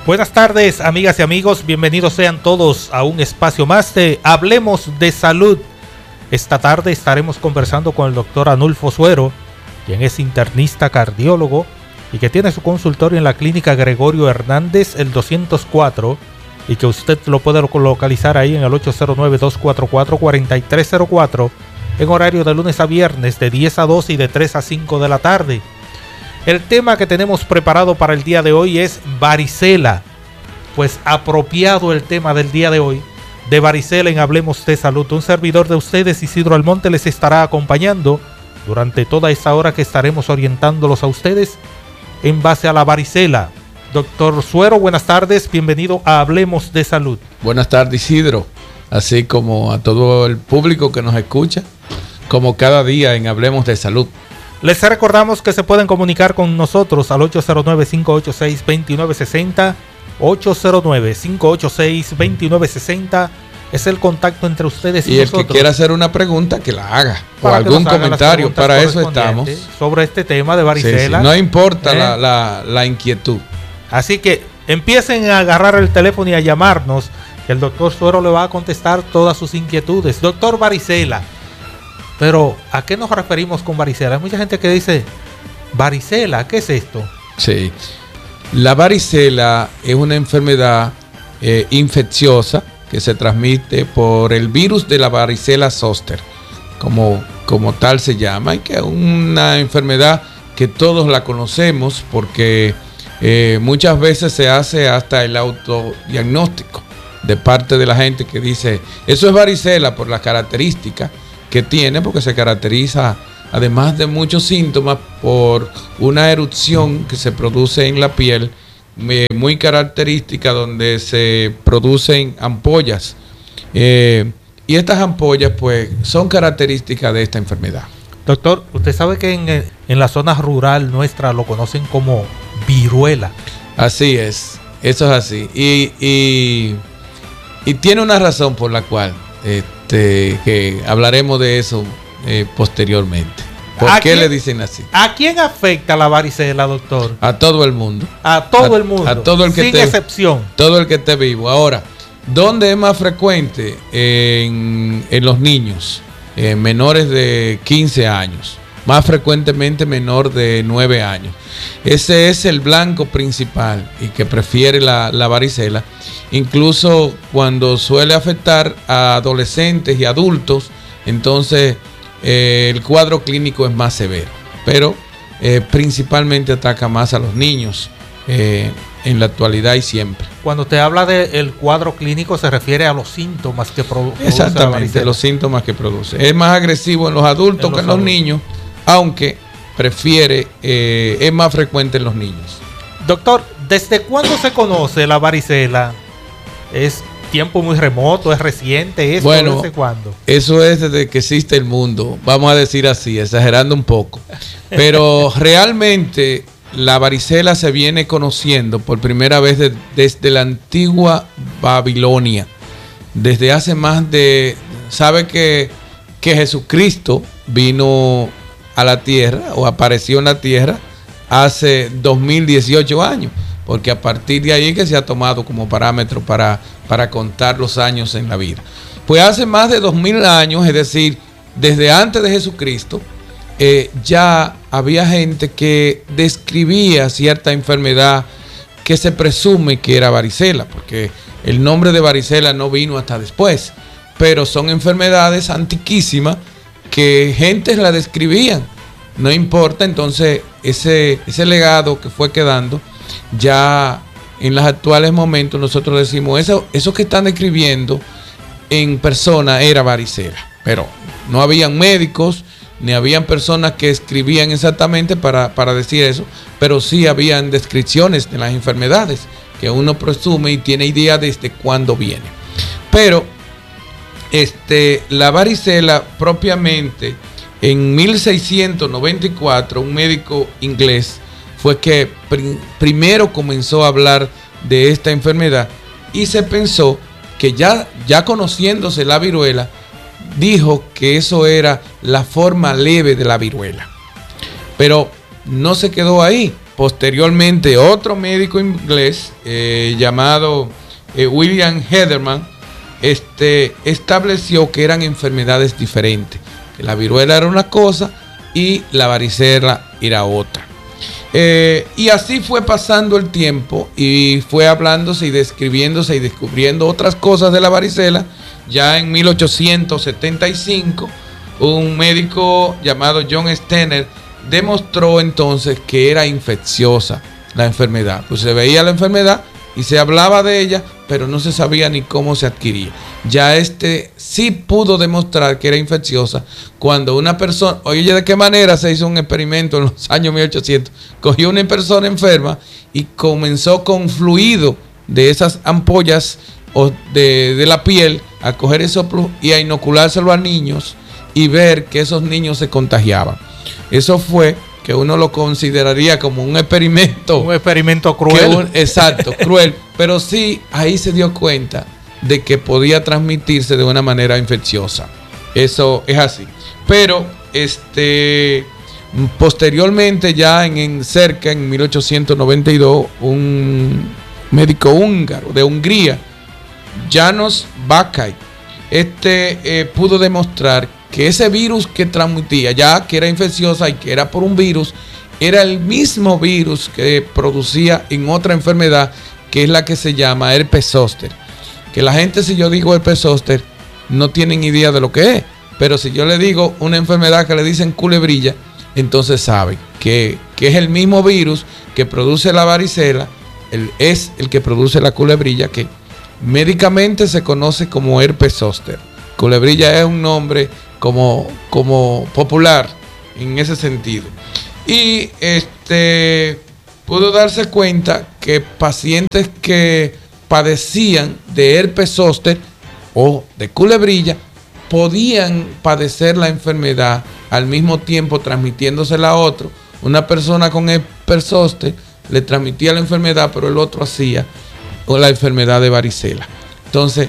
Buenas tardes, amigas y amigos, bienvenidos sean todos a un espacio más de Hablemos de Salud. Esta tarde estaremos conversando con el doctor Anulfo Suero, quien es internista cardiólogo y que tiene su consultorio en la clínica Gregorio Hernández, el 204, y que usted lo puede localizar ahí en el 809-244-4304, en horario de lunes a viernes de 10 a 12 y de 3 a 5 de la tarde. El tema que tenemos preparado para el día de hoy es varicela. Pues apropiado el tema del día de hoy, de varicela en Hablemos de Salud. Un servidor de ustedes, Isidro Almonte, les estará acompañando durante toda esta hora que estaremos orientándolos a ustedes en base a la varicela. Doctor Suero, buenas tardes, bienvenido a Hablemos de Salud. Buenas tardes, Isidro, así como a todo el público que nos escucha, como cada día en Hablemos de Salud. Les recordamos que se pueden comunicar con nosotros al 809-586-2960, 809-586-2960, es el contacto entre ustedes y nosotros. Y el que quiera hacer una pregunta, que la haga, o algún comentario, para eso estamos. Sobre este tema de varicela. Sí. No importa la inquietud. Así que empiecen a agarrar el teléfono y a llamarnos, que el doctor Suero le va a contestar todas sus inquietudes. Doctor, varicela. Pero, ¿a qué nos referimos con varicela? Hay mucha gente que dice, varicela, ¿qué es esto? Sí, la varicela es una enfermedad infecciosa que se transmite por el virus de la varicela zoster, como tal se llama, y que es una enfermedad que todos la conocemos porque muchas veces se hace hasta el autodiagnóstico de parte de la gente que dice, eso es varicela por las características que tiene, porque se caracteriza, además de muchos síntomas, por una erupción que se produce en la piel muy característica, donde se producen ampollas, y estas ampollas pues son características de esta enfermedad. Doctor, usted sabe que en la zona rural nuestra lo conocen como viruela. Así es, eso es así, y tiene una razón por la cual que hablaremos de eso posteriormente. ¿Por qué le dicen así? ¿A quién afecta la varicela, doctor? A todo el mundo. A todo el mundo. A todo el que sin excepción. Todo el que esté vivo. Ahora, ¿dónde es más frecuente? En los niños menores de 15 años. Más frecuentemente menor de 9 años. Ese es el blanco principal y que prefiere la varicela. Incluso cuando suele afectar a adolescentes y adultos, entonces el cuadro clínico es más severo. Pero principalmente ataca más a los niños en la actualidad y siempre. Cuando te habla del cuadro clínico se refiere a los síntomas que produce. Exactamente, los síntomas que produce. Es más agresivo en los adultos que en los niños, aunque es más frecuente en los niños. Doctor, ¿desde cuándo se conoce la varicela? ¿Es tiempo muy remoto? ¿Es reciente? Bueno, ¿desde cuándo? Eso es desde que existe el mundo, vamos a decir así, exagerando un poco. Pero realmente la varicela se viene conociendo por primera vez desde la antigua Babilonia. Desde hace más de... ¿Sabe que Jesucristo vino a la tierra o apareció en la tierra hace 2018 años? Porque a partir de ahí que se ha tomado como parámetro para contar los años en la vida. Pues hace más de 2000 años, es decir, desde antes de Jesucristo, ya había gente que describía cierta enfermedad que se presume que era varicela, porque el nombre de varicela no vino hasta después, pero son enfermedades antiquísimas que gentes la describían. No importa, entonces ese legado que fue quedando, ya en los actuales momentos nosotros decimos, eso que están describiendo en persona era varicela, pero no habían médicos, ni habían personas que escribían exactamente para decir eso, pero sí habían descripciones de las enfermedades que uno presume y tiene idea desde cuándo viene. Pero la varicela propiamente, en 1694, un médico inglés fue que primero comenzó a hablar de esta enfermedad y se pensó que ya conociéndose la viruela, dijo que eso era la forma leve de la viruela. Pero no se quedó ahí, posteriormente otro médico inglés llamado William Hederman estableció que eran enfermedades diferentes, que la viruela era una cosa y la varicela era otra. Y así fue pasando el tiempo y fue hablándose y describiéndose y descubriendo otras cosas de la varicela. Ya en 1875, un médico llamado John Steiner demostró entonces que era infecciosa la enfermedad. Pues se veía la enfermedad y se hablaba de ella, pero no se sabía ni cómo se adquiría. Ya sí pudo demostrar que era infecciosa cuando una persona, oye, ¿de qué manera se hizo un experimento en los años 1800? Cogió una persona enferma y comenzó con fluido de esas ampollas de la piel a coger eso y a inoculárselo a niños y ver que esos niños se contagiaban. Eso fue que uno lo consideraría como un experimento. Un experimento cruel. Exacto, cruel. Pero sí, ahí se dio cuenta de que podía transmitirse de una manera infecciosa. Eso es así. Pero posteriormente, ya en 1892, un médico húngaro de Hungría, János Bacay, pudo demostrar que ese virus que transmitía, ya que era infecciosa y que era por un virus, era el mismo virus que producía en otra enfermedad, que es la que se llama herpes zóster. Que la gente, si yo digo herpes zóster, no tienen idea de lo que es, pero si yo le digo una enfermedad que le dicen culebrilla, entonces saben que es el mismo virus que produce la varicela, es el que produce la culebrilla, que médicamente se conoce como herpes zóster. Culebrilla es un nombre como popular en ese sentido. Y pudo darse cuenta que pacientes que padecían de herpes zóster o de culebrilla podían padecer la enfermedad al mismo tiempo transmitiéndosela a otro. Una persona con herpes zóster le transmitía la enfermedad, pero el otro hacía la enfermedad de varicela. Entonces,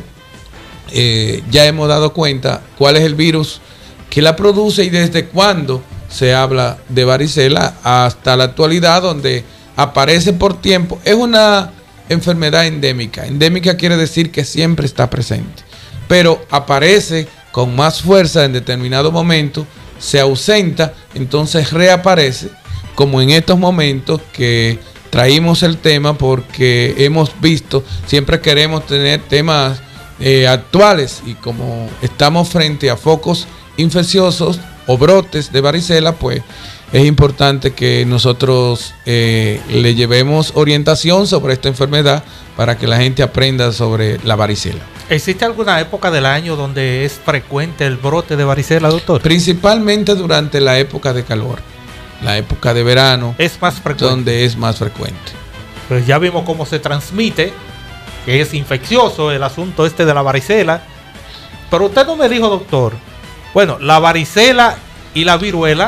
ya hemos dado cuenta cuál es el virus que la produce y desde cuándo se habla de varicela hasta la actualidad, donde aparece por tiempo. Es una enfermedad endémica. Endémica quiere decir que siempre está presente, pero aparece con más fuerza en determinado momento, se ausenta, entonces reaparece, como en estos momentos que traímos el tema, porque hemos visto, siempre queremos tener temas actuales, y como estamos frente a focos infecciosos o brotes de varicela, pues es importante que nosotros le llevemos orientación sobre esta enfermedad para que la gente aprenda sobre la varicela. ¿Existe alguna época del año donde es frecuente el brote de varicela, doctor? Principalmente durante la época de calor, la época de verano es más frecuente, donde es más frecuente. Pues ya vimos cómo se transmite, que es infeccioso el asunto de la varicela. Pero usted no me dijo, doctor, bueno, la varicela y la viruela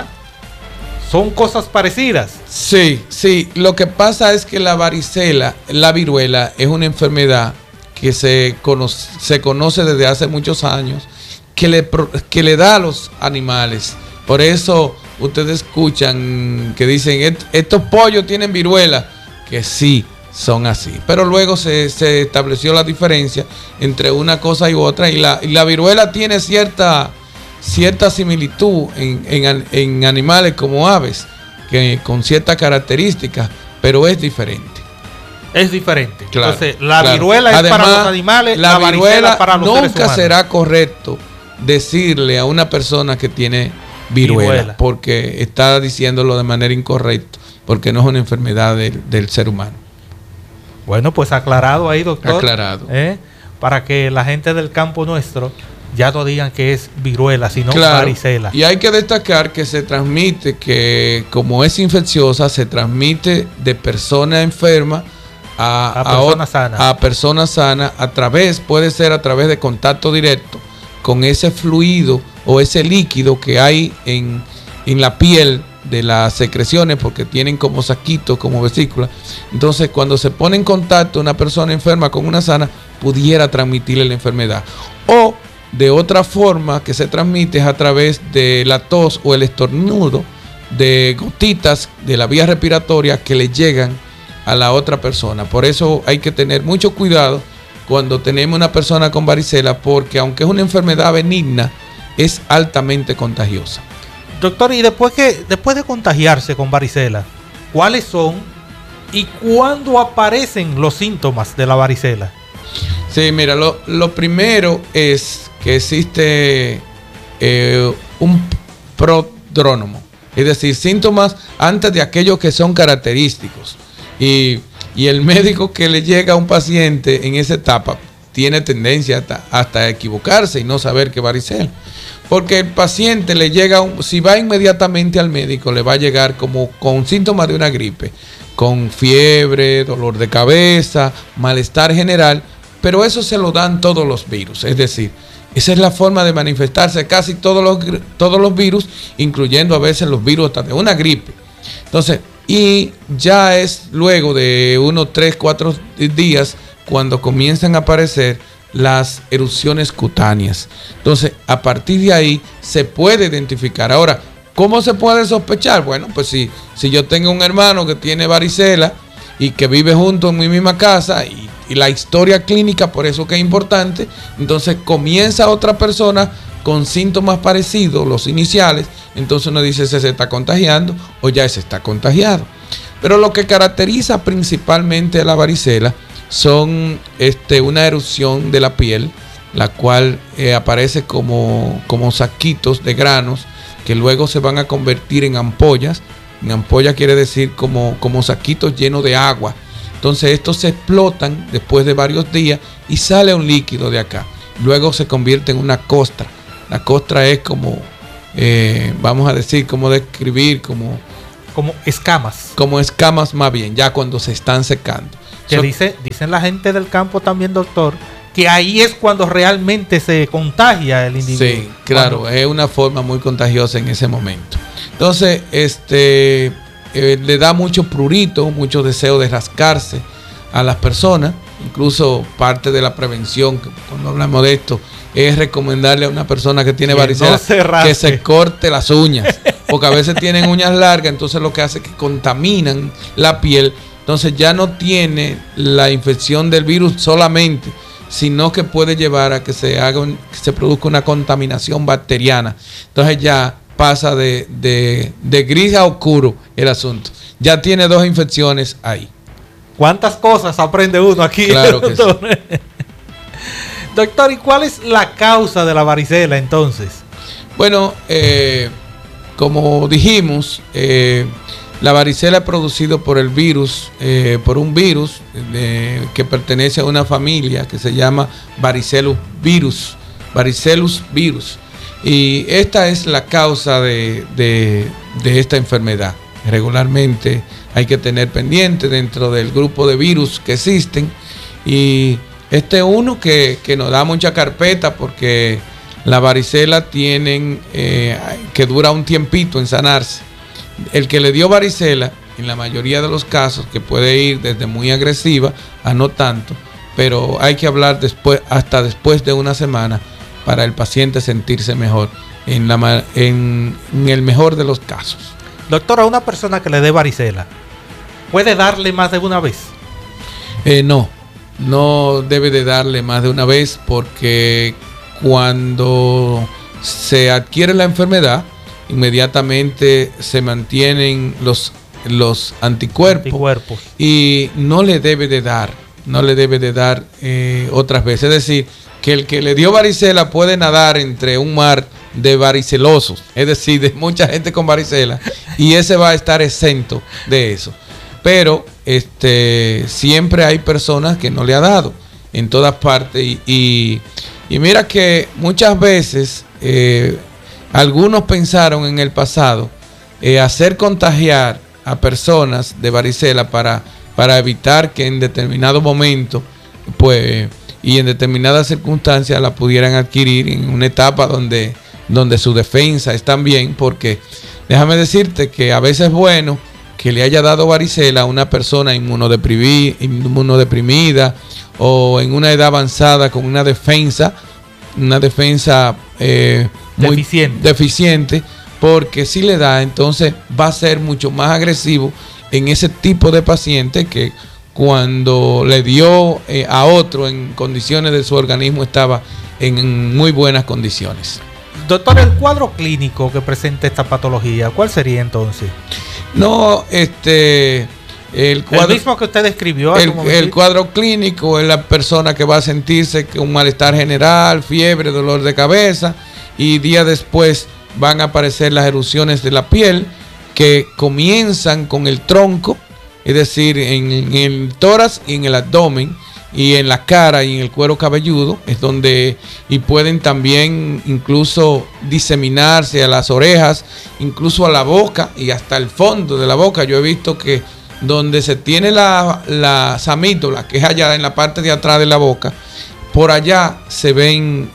son cosas parecidas. Sí, lo que pasa es que la viruela es una enfermedad que se conoce desde hace muchos años, que le da a los animales. Por eso ustedes escuchan que dicen, estos pollos tienen viruela, que sí, son así. Pero luego se estableció la diferencia entre una cosa y otra, y la viruela tiene cierta similitud en animales como aves, que con ciertas características, pero es diferente. Es diferente. Claro, entonces, la viruela es para los animales, la varicela para los seres humanos. Nunca será correcto decirle a una persona que tiene viruela, porque está diciéndolo de manera incorrecta, porque no es una enfermedad del ser humano. Bueno, pues aclarado ahí, doctor. Aclarado. Para que la gente del campo nuestro ya no digan que es viruela, sino varicela. Y hay que destacar que se transmite, que como es infecciosa, se transmite de persona enferma a persona sana, puede ser a través de contacto directo con ese fluido o ese líquido que hay en la piel de las secreciones, porque tienen como saquitos, como vesículas. Entonces, cuando se pone en contacto una persona enferma con una sana, pudiera transmitirle la enfermedad. O de otra forma que se transmite es a través de la tos o el estornudo de gotitas de la vía respiratoria que le llegan a la otra persona. Por eso hay que tener mucho cuidado cuando tenemos una persona con varicela, porque aunque es una enfermedad benigna, es altamente contagiosa. Doctor, y después de contagiarse con varicela, ¿cuáles son y cuándo aparecen los síntomas de la varicela? Sí, mira, lo primero es que existe un prodrónomo, es decir, síntomas antes de aquellos que son característicos. Y el médico que le llega a un paciente en esa etapa tiene tendencia hasta a equivocarse y no saber que varicela. Porque el paciente le llega, si va inmediatamente al médico, le va a llegar como con síntomas de una gripe, con fiebre, dolor de cabeza, malestar general, pero eso se lo dan todos los virus. Es decir, esa es la forma de manifestarse casi todos los virus, incluyendo a veces los virus hasta de una gripe. Entonces, y ya es luego de unos 3-4 días cuando comienzan a aparecer las erupciones cutáneas. Entonces, a partir de ahí se puede identificar. Ahora, ¿cómo se puede sospechar? Bueno, pues si yo tengo un hermano que tiene varicela y que vive junto en mi misma casa y la historia clínica, por eso que es importante, entonces comienza otra persona con síntomas parecidos, los iniciales, entonces uno dice se está contagiando o ya se está contagiado. Pero lo que caracteriza principalmente a la varicela son una erupción de la piel, la cual aparece como saquitos de granos que luego se van a convertir en ampollas. En ampolla quiere decir como saquitos llenos de agua. Entonces estos se explotan después de varios días y sale un líquido de acá. Luego se convierte en una costra. La costra es como, vamos a decir, como describir, como escamas. Como escamas más bien, ya cuando se están secando. Que dicen la gente del campo también, doctor, que ahí es cuando realmente se contagia el individuo. Sí, claro, es una forma muy contagiosa en ese momento. Entonces, le da mucho prurito, mucho deseo de rascarse a las personas. Incluso parte de la prevención, cuando hablamos de esto, es recomendarle a una persona que tiene varicela que se corte las uñas, porque a veces tienen uñas largas, entonces lo que hace es que contaminan la piel. Entonces ya no tiene la infección del virus solamente, sino que puede llevar a que se produzca una contaminación bacteriana. Entonces ya pasa de gris a oscuro el asunto. Ya tiene 2 infecciones ahí. ¿Cuántas cosas aprende uno aquí? Claro que doctor. Sí. Doctor, ¿y cuál es la causa de la varicela entonces? Bueno, como dijimos, la varicela es producido por el virus, por un virus que pertenece a una familia que se llama Varicellus virus. Y esta es la causa de esta enfermedad. Regularmente hay que tener pendiente dentro del grupo de virus que existen. Y este es uno que nos da mucha carpeta porque la varicela tienen que dura un tiempito en sanarse. El que le dio varicela, en la mayoría de los casos, que puede ir desde muy agresiva a no tanto, pero hay que hablar hasta después de una semana para el paciente sentirse mejor, en el mejor de los casos. Doctor, a una persona que le dé varicela, ¿puede darle más de una vez? No debe de darle más de una vez, porque cuando se adquiere la enfermedad, inmediatamente se mantienen los anticuerpos y no le debe de dar otras veces. Es decir, que el que le dio varicela puede nadar entre un mar de varicelosos, es decir, de mucha gente con varicela, y ese va a estar exento de eso. Pero siempre hay personas que no le ha dado en todas partes y mira que muchas veces algunos pensaron en el pasado hacer contagiar a personas de varicela para evitar que en determinado momento y en determinadas circunstancias la pudieran adquirir en una etapa donde su defensa está bien, porque déjame decirte que a veces es bueno que le haya dado varicela a una persona inmunodeprimida o en una edad avanzada con una defensa muy deficiente, porque si le da, entonces va a ser mucho más agresivo en ese tipo de paciente que cuando le dio a otro en condiciones de su organismo estaba en muy buenas condiciones. Doctor, el cuadro clínico que presenta esta patología, ¿cuál sería entonces? No, el mismo que usted describió. El cuadro clínico es la persona que va a sentirse un malestar general, fiebre, dolor de cabeza, y días después van a aparecer las erupciones de la piel que comienzan con el tronco, es decir, en el tórax y en el abdomen, y en la cara y en el cuero cabelludo, es donde, y pueden también incluso diseminarse a las orejas, incluso a la boca y hasta el fondo de la boca. Yo he visto que donde se tiene la samítola, que es allá en la parte de atrás de la boca, por allá se ven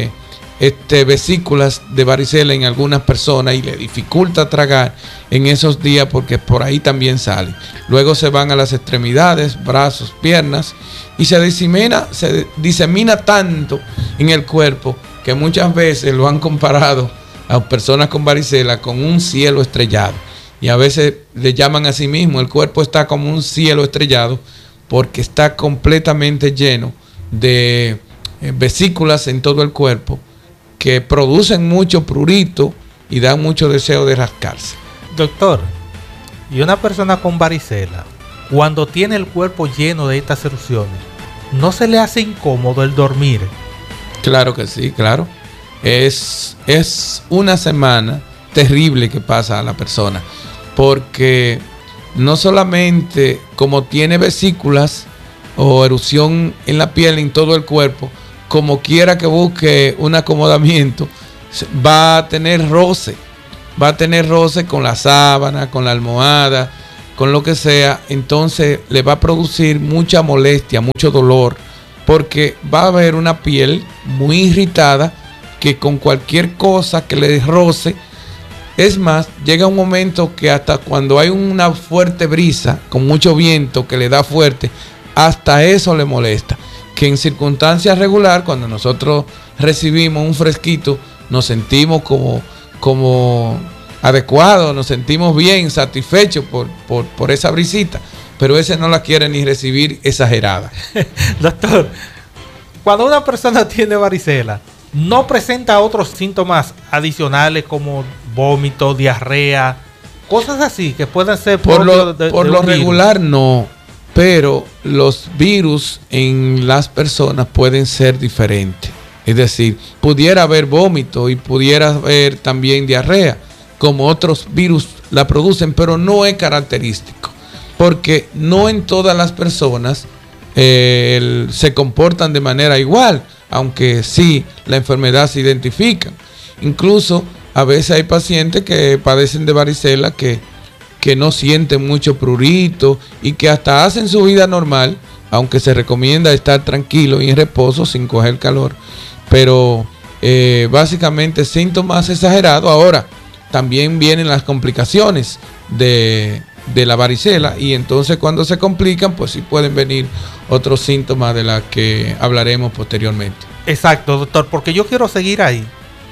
vesículas de varicela en algunas personas y le dificulta tragar en esos días porque por ahí también sale. Luego se van a las extremidades, brazos, piernas, y se disemina tanto en el cuerpo que muchas veces lo han comparado a personas con varicela con un cielo estrellado. Y a veces le llaman a sí mismo, el cuerpo está como un cielo estrellado porque está completamente lleno de vesículas en todo el cuerpo que producen mucho prurito y dan mucho deseo de rascarse. Doctor, y una persona con varicela, cuando tiene el cuerpo lleno de estas erupciones, ¿no se le hace incómodo el dormir? Claro que sí, claro. Es una semana terrible que pasa a la persona, porque no solamente como tiene vesículas o erupción en la piel, en todo el cuerpo, como quiera que busque un acomodamiento, va a tener roce con la sábana, con la almohada, con lo que sea. Entonces le va a producir mucha molestia, mucho dolor, porque va a haber una piel muy irritada que con cualquier cosa que le roce, es más, llega un momento que hasta cuando hay una fuerte brisa, con mucho viento que le da fuerte, hasta eso le molesta. Que en circunstancias regular, cuando nosotros recibimos un fresquito, nos sentimos como adecuados, nos sentimos bien, satisfechos por esa brisita, pero ese no la quiere ni recibir exagerada. Doctor, cuando una persona tiene varicela, ¿no presenta otros síntomas adicionales como vómito, diarrea, cosas así que puedan ser por lo regular? No, pero los virus en las personas pueden ser diferentes. Es decir, pudiera haber vómito y pudiera haber también diarrea, como otros virus la producen, pero no es característico, porque no en todas las personas se comportan de manera igual, aunque sí la enfermedad se identifica. Incluso a veces hay pacientes que padecen de varicela que no sienten mucho prurito y que hasta hacen su vida normal, aunque se recomienda estar tranquilo y en reposo sin coger calor, pero básicamente síntomas exagerados. Ahora también vienen las complicaciones de la varicela, y entonces cuando se complican, pues sí pueden venir otros síntomas de los que hablaremos posteriormente. Exacto, doctor, porque yo quiero seguir ahí.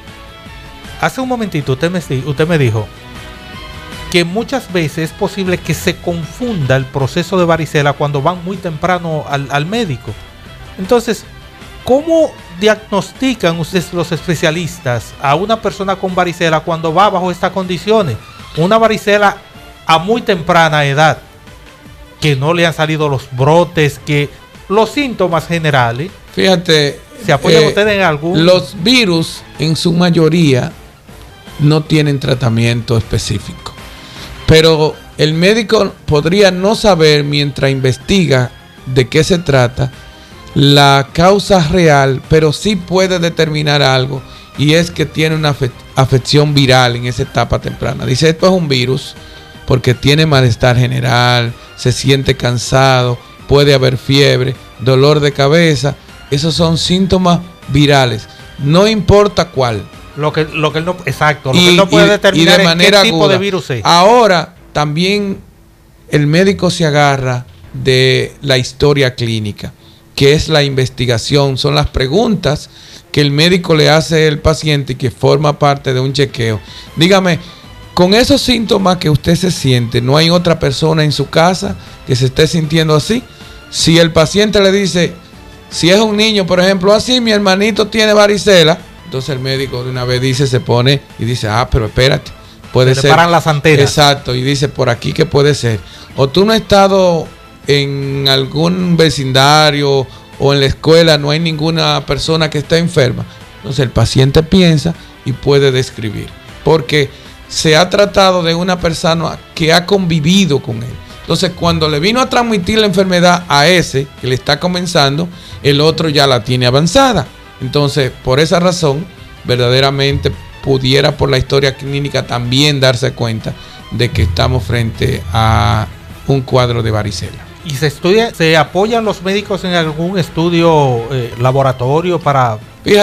Hace un momentito usted me dijo que muchas veces es posible que se confunda el proceso de varicela cuando van muy temprano al médico. Entonces, ¿cómo diagnostican ustedes, los especialistas, a una persona con varicela cuando va bajo estas condiciones? Una varicela a muy temprana edad, que no le han salido los brotes, que los síntomas generales. Fíjate, ¿se apoyan ustedes en algún? Los virus en su mayoría no tienen tratamiento específico, pero el médico podría no saber, mientras investiga de qué se trata, la causa real, pero sí puede determinar algo, y es que tiene una afección viral en esa etapa temprana. Dice, esto es un virus porque tiene malestar general, se siente cansado, puede haber fiebre, dolor de cabeza. Esos son síntomas virales, no importa cuál. Lo que él no, exacto, lo que él no puede determinar es qué tipo de virus es. Ahora también el médico se agarra de la historia clínica. que es la investigación, son las preguntas que el médico le hace al paciente y que forma parte de un chequeo. Dígame, con esos síntomas que usted se siente, ¿no hay otra persona en su casa que se esté sintiendo así? Si el paciente le dice, si es un niño, por ejemplo, así, mi hermanito tiene varicela, entonces el médico de una vez dice, se pone y dice, pero espérate, puede ser. Se le paran las antenas. Exacto, y dice, por aquí que puede ser. O tú no has estado en algún vecindario o en la escuela, no hay ninguna persona que esté enferma. Entonces el paciente piensa y puede describir, porque se ha tratado de una persona que ha convivido con él. Entonces, cuando le vino a transmitir la enfermedad a ese que le está comenzando, el otro ya la tiene avanzada. Entonces, por esa razón, verdaderamente pudiera por la historia clínica también darse cuenta de que estamos frente a un cuadro de varicela. ¿Y se apoyan los médicos en algún estudio laboratorio para...?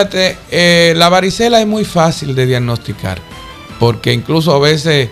Fíjate, la varicela es muy fácil de diagnosticar, porque incluso a veces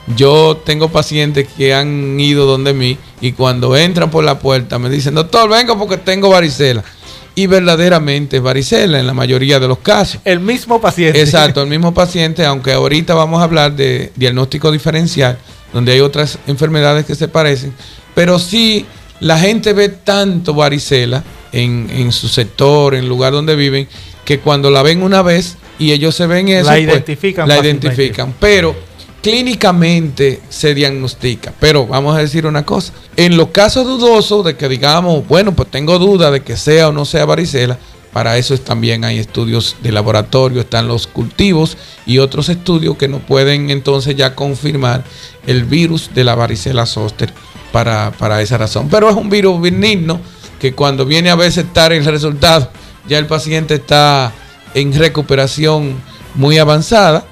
yo tengo pacientes que han ido donde mí y cuando entran por la puerta me dicen, doctor, vengo porque tengo varicela. Y verdaderamente es varicela en la mayoría de los casos. El mismo paciente. Exacto, el mismo paciente, aunque ahorita vamos a hablar de diagnóstico diferencial, donde hay otras enfermedades que se parecen, pero sí la gente ve tanto varicela en su sector, en el lugar donde viven, que cuando la ven una vez y ellos se ven eso, la identifican. La identifican, pero clínicamente se diagnostica. Pero vamos a decir una cosa, en los casos dudosos de que digamos, bueno, pues tengo duda de que sea o no sea varicela, para eso también hay estudios de laboratorio, están los cultivos y otros estudios que nos pueden entonces ya confirmar el virus de la varicela zoster para esa razón. Pero es un virus benigno que cuando viene a veces estar el resultado, ya el paciente está en recuperación muy avanzada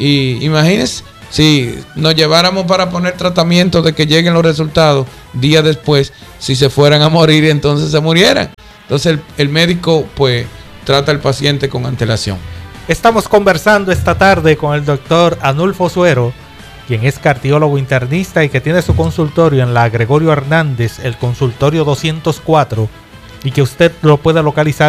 y imagínense, si nos lleváramos para poner tratamiento de que lleguen los resultados días después, si se fueran a morir, entonces se murieran. Entonces el médico pues trata al paciente con antelación. Estamos conversando esta tarde con el doctor Anulfo Suero, quien es cardiólogo internista y que tiene su consultorio en la Gregorio Hernández, el consultorio 204, y que usted lo puede localizar